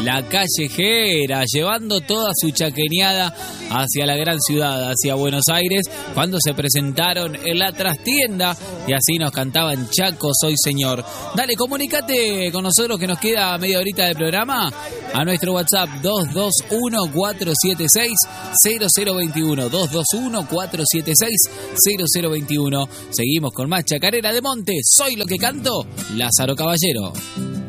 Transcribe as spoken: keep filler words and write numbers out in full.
La Callejera, llevando toda su chaqueñada hacia la gran ciudad, hacia Buenos Aires, cuando se presentaron en la trastienda y así nos cantaban Chaco, soy señor. Dale, comunicate con nosotros que nos queda media horita de programa a nuestro WhatsApp dos dos uno, cuatro siete seis, cero cero dos uno, dos dos uno, cuatro siete seis, cero cero dos uno. Seguimos con más Chacarera de Monte. Soy lo que canto, Lázaro Caballero.